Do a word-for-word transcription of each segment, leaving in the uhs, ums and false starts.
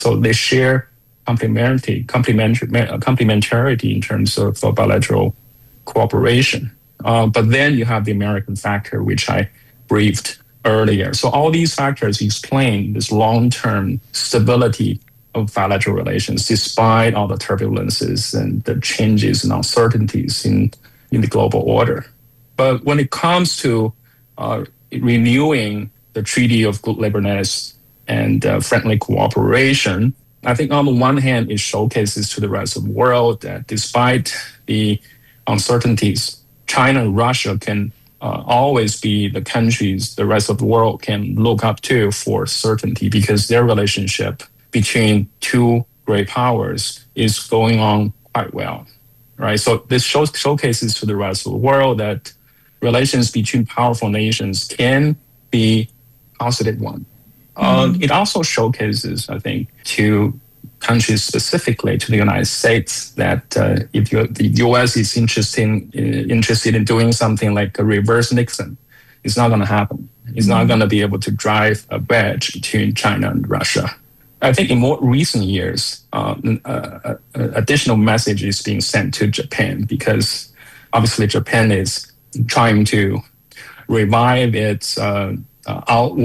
So they share complementarity, complementary, complementarity in terms of bilateral cooperation. Uh, but then you have the American factor, which I briefed earlier. So all these factors explain this long-term stability of bilateral relations, despite all the turbulences and the changes and uncertainties in, in the global order. But when it comes to uh, renewing the Treaty of Good Neighborliness and uh, friendly cooperation, I think on the one hand, it showcases to the rest of the world that despite the uncertainties, China and Russia can uh, always be the countries the rest of the world can look up to for certainty, because their relationship between two great powers is going on quite well, right? So this shows, showcases to the rest of the world that relations between powerful nations can be positive one. Mm-hmm. Um, it also showcases, I think, to countries specifically, to the United States, that uh, if you, the U S is interested in, interested in doing something like a reverse Nixon, it's not going to happen. It's mm-hmm. not going to be able to drive a wedge between China and Russia. I think in more recent years, uh, uh, uh, additional message is being sent to Japan, because obviously Japan is trying to revive its uh, uh,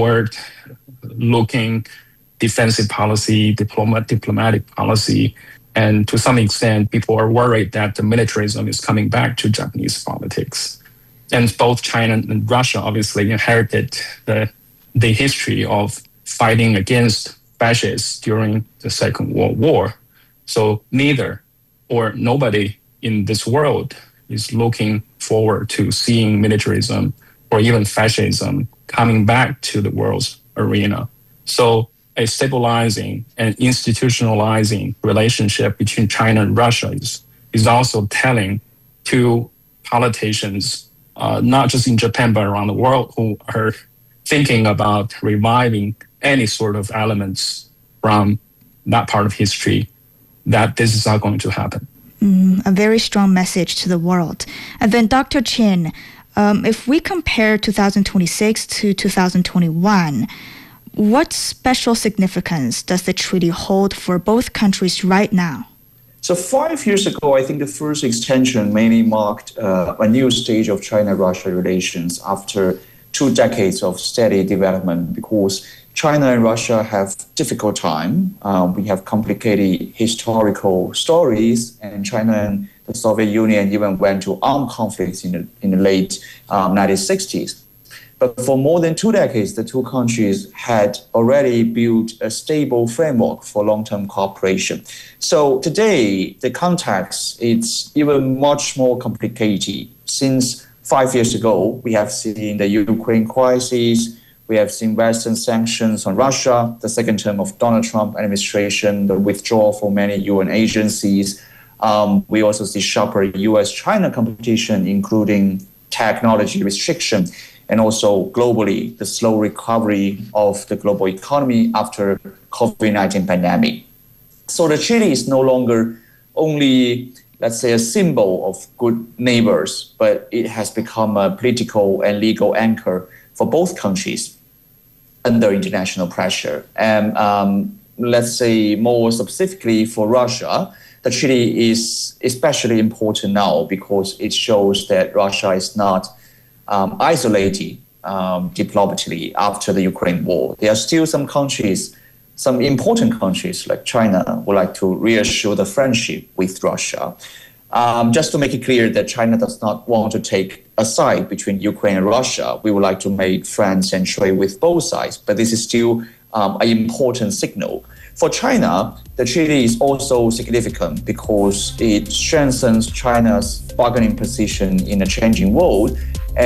outward-looking defensive policy, diplomat, diplomatic policy. And to some extent, people are worried that the militarism is coming back to Japanese politics. And both China and Russia obviously inherited the, the history of fighting against fascists during the Second World War. So neither or nobody in this world is looking forward to seeing militarism or even fascism coming back to the world's arena. So a stabilizing and institutionalizing relationship between China and Russia is, is also telling to politicians, uh, not just in Japan, but around the world, who are thinking about reviving any sort of elements from that part of history, that this is not going to happen. Mm, a very strong message to the world. And then Doctor Chin, um, if we compare two thousand twenty-six to two thousand twenty-one, what special significance does the treaty hold for both countries right now? So five years ago, I think the first extension mainly marked uh, a new stage of China-Russia relations after two decades of steady development, because China and Russia have difficult time. Um, we have complicated historical stories, and China and the Soviet Union even went to armed conflicts in the, in the late um, nineteen sixties. But for more than two decades, the two countries had already built a stable framework for long-term cooperation. So today, the context is even much more complicated. Since five years ago, we have seen the Ukraine crisis, we have seen Western sanctions on Russia, the second term of Donald Trump administration, the withdrawal from many U N agencies. Um, we also see sharper U S China competition, including technology restriction, and also globally, the slow recovery of the global economy after COVID nineteen pandemic. So the treaty is no longer only, let's say, a symbol of good neighbors, but it has become a political and legal anchor for both countries under international pressure. And um, let's say more specifically for Russia, the treaty is especially important now because it shows that Russia is not Um, isolated um, diplomatically after the Ukraine war. There are still some countries, some important countries like China, would like to reassure the friendship with Russia. Um, just to make it clear that China does not want to take a side between Ukraine and Russia. We would like to make friends and trade with both sides, but this is still um, an important signal. For China, the treaty is also significant because it strengthens China's bargaining position in a changing world,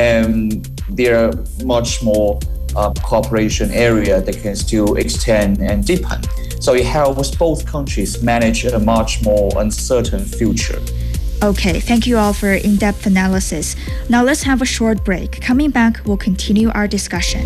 and there are much more uh, cooperation area that can still extend and deepen. So it helps both countries manage a much more uncertain future. Okay, thank you all for in-depth analysis. Now let's have a short break. Coming back, we'll continue our discussion.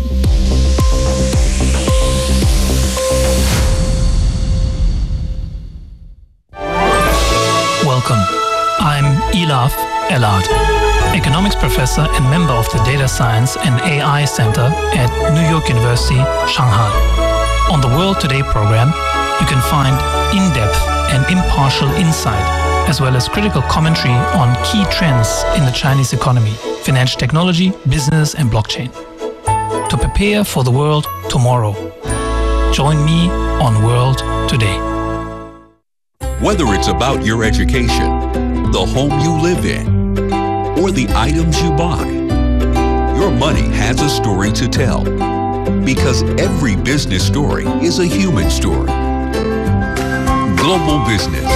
Welcome. I'm Elaf Elad, economics professor and member of the Data Science and A I Center at New York University, Shanghai. On the World Today program, you can find in-depth and impartial insight, as well as critical commentary on key trends in the Chinese economy, financial technology, business, and blockchain. To prepare for the world tomorrow, join me on World Today. Whether it's about your education, the home you live in, or the items you buy, your money has a story to tell. Because every business story is a human story. Global Business.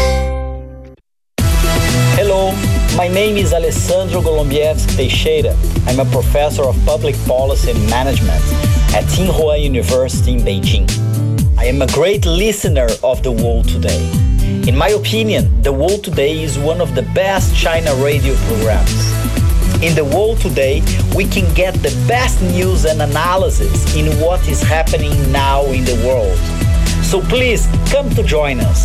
Hello, my name is Alessandro Golombieski Teixeira. I'm a professor of public policy and management at Tsinghua University in Beijing. I am a great listener of The World Today. In my opinion, The World Today is one of the best China radio programs. In The World Today, we can get the best news and analysis in what is happening now in the world. So please come to join us.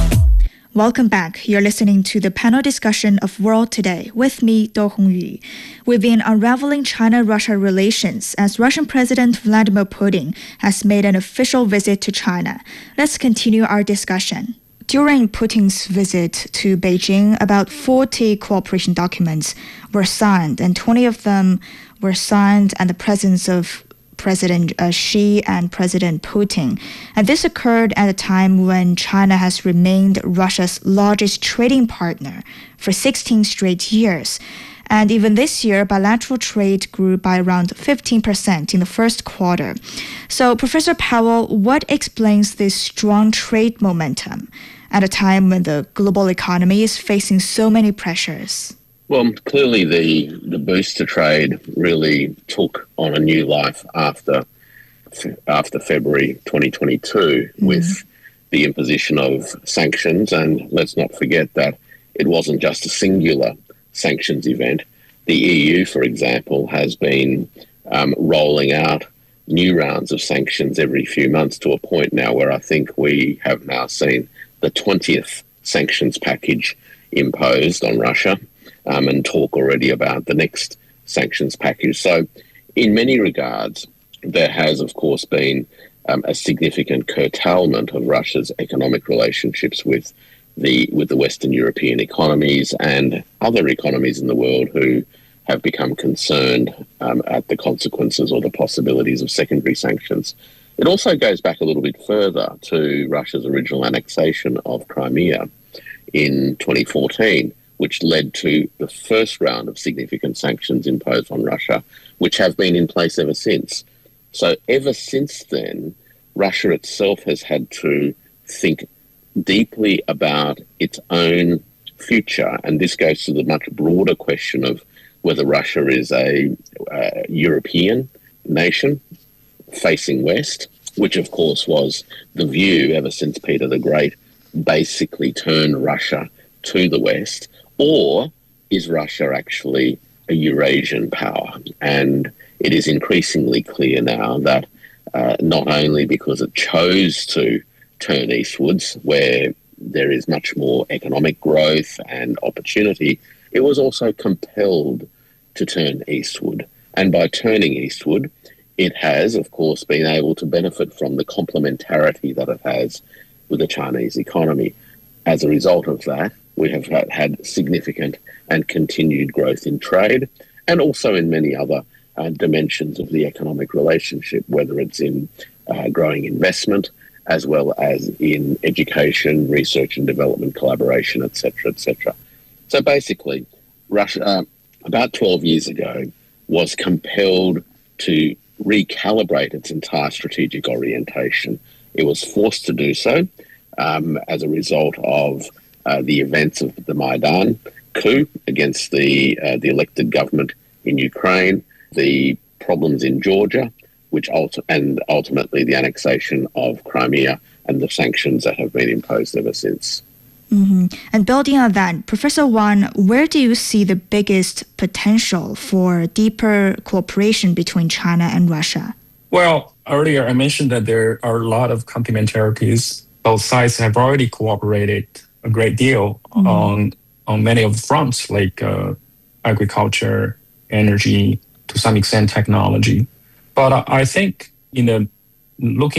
Welcome back. You're listening to the panel discussion of World Today with me, Do Hongyu. We've been unraveling China-Russia relations as Russian President Vladimir Putin has made an official visit to China. Let's continue our discussion. During Putin's visit to Beijing, about forty cooperation documents were signed, and twenty of them were signed in the presence of President uh, Xi and President Putin. And this occurred at a time when China has remained Russia's largest trading partner for sixteen straight years. And even this year, bilateral trade grew by around fifteen percent in the first quarter. So, Professor Powell, what explains this strong trade momentum at a time when the global economy is facing so many pressures? Well, clearly the, the boost to trade really took on a new life after after February twenty twenty-two mm-hmm. with the imposition of sanctions. And let's not forget that it wasn't just a singular sanctions event. The E U, for example, has been um, rolling out new rounds of sanctions every few months to a point now where I think we have now seen the twentieth sanctions package imposed on Russia, um, and talk already about the next sanctions package. So in many regards, there has, of course, been um, a significant curtailment of Russia's economic relationships with the with the Western European economies and other economies in the world who have become concerned um, at the consequences or the possibilities of secondary sanctions. It also goes back a little bit further to Russia's original annexation of Crimea in twenty fourteen, which led to the first round of significant sanctions imposed on Russia, which have been in place ever since. So ever since then, Russia itself has had to think deeply about its own future. And this goes to the much broader question of whether Russia is a uh, European nation facing west, which of course was the view ever since Peter the Great basically turned Russia to the west, or is Russia actually a Eurasian power? And it is increasingly clear now that uh, not only because it chose to turn eastwards, where there is much more economic growth and opportunity, it was also compelled to turn eastward. And by turning eastward, it has, of course, been able to benefit from the complementarity that it has with the Chinese economy. As a result of that, we have had significant and continued growth in trade and also in many other uh, dimensions of the economic relationship, whether it's in uh, growing investment as well as in education, research and development collaboration, et cetera, et cetera. So basically, Russia, uh, about twelve years ago, was compelled to recalibrate its entire strategic orientation. It was forced to do so um, as a result of uh, the events of the Maidan coup against the uh, the elected government in Ukraine, the problems in Georgia, which ulti- and ultimately the annexation of Crimea and the sanctions that have been imposed ever since. Mm-hmm. And building on that, Professor Wang, where do you see the biggest potential for deeper cooperation between China and Russia? Well, earlier I mentioned that there are a lot of complementarities. Both sides have already cooperated a great deal mm-hmm. on on many of the fronts, like uh, agriculture, energy, to some extent technology. But I think, you know, looking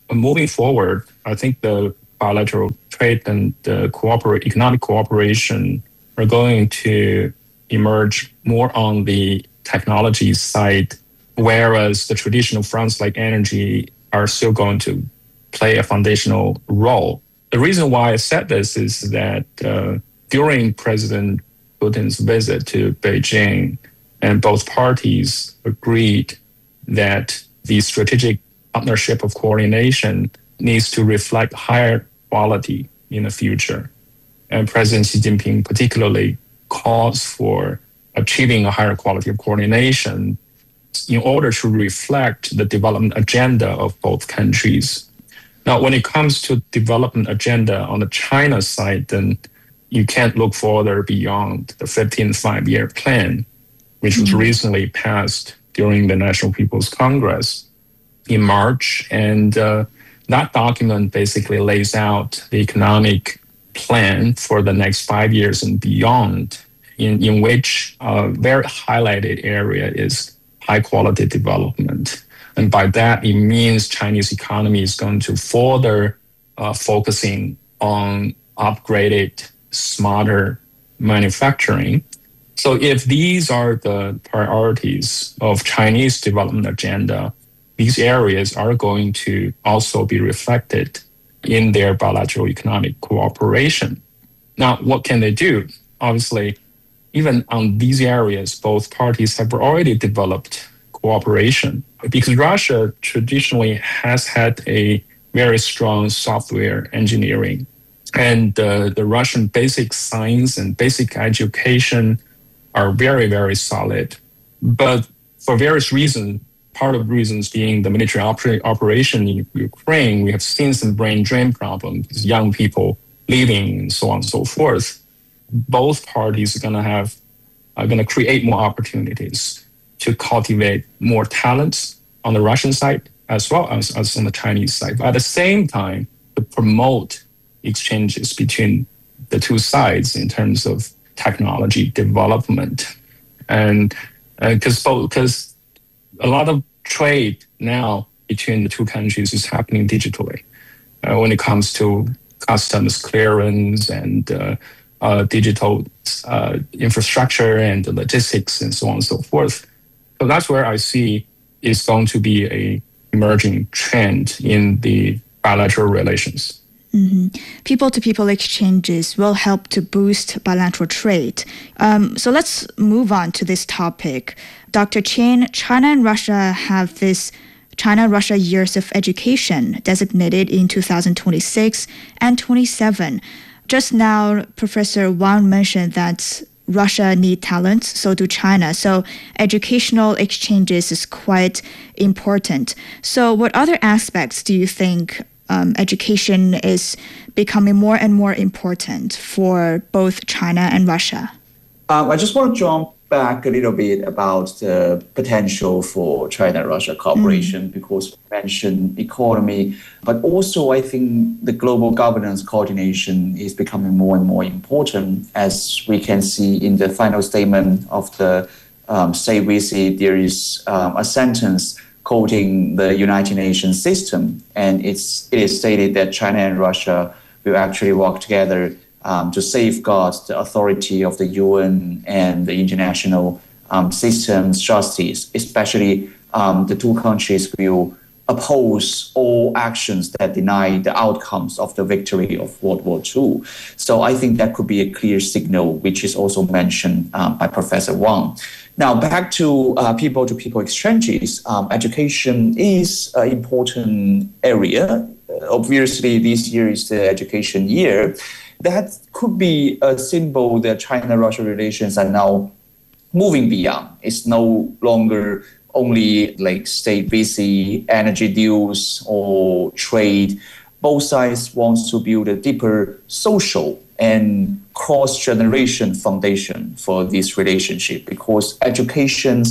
moving forward, I think the bilateral trade and the cooperate, economic cooperation are going to emerge more on the technology side, whereas the traditional fronts like energy are still going to play a foundational role. The reason why I said this is that uh, during President Putin's visit to Beijing, and both parties agreed that the strategic partnership of coordination needs to reflect higher quality in the future. And President Xi Jinping particularly calls for achieving a higher quality of coordination in order to reflect the development agenda of both countries. Now, when it comes to development agenda on the China side, then you can't look further beyond the fifteenth five-year plan, which was recently passed during the National People's Congress in March. And uh, that document basically lays out the economic plan for the next five years and beyond, in, in which a very highlighted area is high-quality development. And by that, it means Chinese economy is going to further uh, focusing on upgraded, smarter manufacturing. So if these are the priorities of Chinese development agenda, these areas are going to also be reflected in their bilateral economic cooperation. Now, what can they do? Obviously, even on these areas, both parties have already developed cooperation because Russia traditionally has had a very strong software engineering. And uh, the Russian basic science and basic education are very, very solid. But for various reasons, part of the reasons being the military oper- operation in Ukraine, we have seen some brain drain problems, young people leaving and so on and so forth. Both parties are going to have, are going to create more opportunities to cultivate more talents on the Russian side as well as, as on the Chinese side. But at the same time, to promote exchanges between the two sides in terms of technology development. And because uh, because a lot of trade now between the two countries is happening digitally uh, when it comes to customs clearance and uh, uh, digital uh, infrastructure and logistics and so on and so forth. So that's where I see is going to be a emerging trend in the bilateral relations. Mm-hmm. People-to-people exchanges will help to boost bilateral trade. Um, so let's move on to this topic. Doctor Chin, China and Russia have this China-Russia Years of Education designated in two thousand twenty-six and twenty-seven. Just now, Professor Wang mentioned that Russia needs talents, so do China. So educational exchanges is quite important. So what other aspects do you think um, education is becoming more and more important for both China and Russia? Um, I just want to jump back a little bit about the potential for China-Russia cooperation mm. because we mentioned economy, but also I think the global governance coordination is becoming more and more important. As we can see in the final statement of the um, State Visit, there is um, a sentence quoting the United Nations system, and it's, it is stated that China and Russia will actually work together Um, to safeguard the authority of the U N and the international um, systems justice, especially um, the two countries will oppose all actions that deny the outcomes of the victory of World War Two. So I think that could be a clear signal, which is also mentioned um, by Professor Wang. Now, back to uh, people-to-people exchanges, um, education is an important area. Uh, obviously, this year is the education year. That could be a symbol that China-Russia relations are now moving beyond. It's no longer only like state visit, energy deals, or trade. Both sides want to build a deeper social and cross-generation foundation for this relationship because education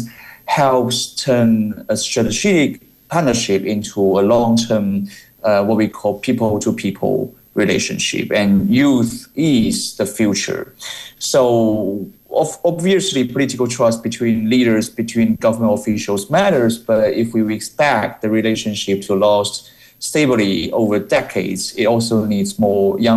helps turn a strategic partnership into a long-term, uh, what we call people-to-people relationship, and youth is the future. So obviously political trust between leaders, between government officials matters, but if we expect the relationship to last stably over decades, it also needs more young